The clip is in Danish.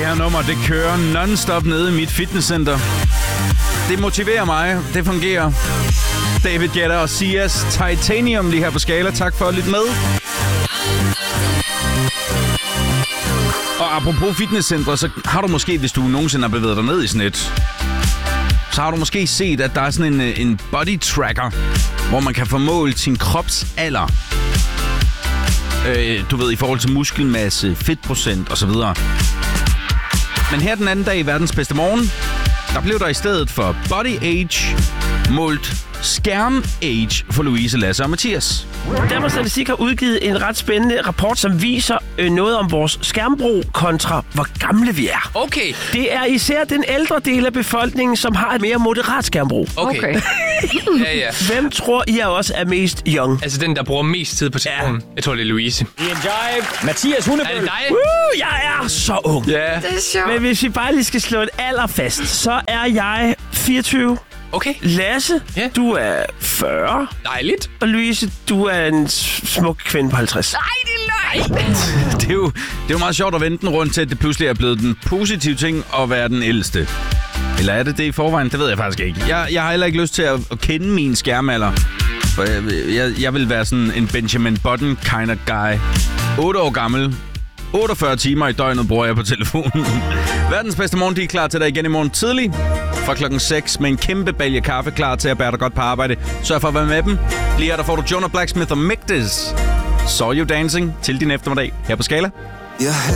her nummer, det kører non-stop nede i mit fitnesscenter. Det motiverer mig. Det fungerer. David Guetta og Sias Titanium lige her på Skala. Tak for at lytte med. Og apropos fitnesscentre, så har du måske, hvis du nogensinde har bevæget dig ned i sådan et, så har du måske set, at der er sådan en body tracker, hvor man kan få målt sin kropsalder. Du ved, i forhold til muskelmasse, fedtprocent osv. Men her den anden dag i verdens bedste morgen, der blev der i stedet for body age målt skærm age for Louise, Lasse og Mathias. Danmarks Statistik har udgivet en ret spændende rapport, som viser noget om vores skærmbrug kontra hvor gamle vi er. Okay. Det er især den ældre del af befolkningen, som har et mere moderat skærmbrug. Okay. Ja. Hvem tror I også er mest young? Altså den, der bruger mest tid på telefonen. Ja. Jeg tror, det er Louise. Mathias Hundebøl. Er det dig? Jeg er så ung. Ja. Det er sjovt. Men hvis vi bare lige skal slå et alder fast, så er jeg 24. Okay. Lasse, Ja. du er 40. Dejligt. Og Louise, du er en smuk kvinde på 50. Nej, det er løgn. Det er jo meget sjovt at vende den rundt til, at det pludselig er blevet den positive ting at være den ældste. Eller er det i forvejen? Det ved jeg faktisk ikke. Jeg har heller ikke lyst til at kende min skærmalder. For jeg vil være sådan en Benjamin Button kind of guy. 8 år gammel. 48 timer i døgnet bruger jeg på telefonen. Verdens bedste morgen, de er klar til dig igen i morgen tidlig. Fra klokken 6 med en kæmpe balje kaffe klar til at bære dig godt på arbejde. Sørg for at være med dem. Lige her, der får du Jonah Blacksmith og Migdis. Saw You Dancing til din eftermiddag her på Skala.